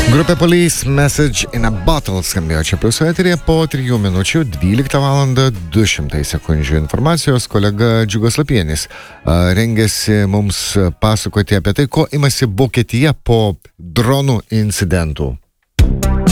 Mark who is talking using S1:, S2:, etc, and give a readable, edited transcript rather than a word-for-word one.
S1: Grupė Police Message in a Bottle skambėjo čia plius eteryje po 3 minučių 12 valandą 200 sekundžių informacijos. Kolega Džiugas Lapienis rengėsi mums pasakoti apie tai, ko imasi Vokietija po dronų incidentų.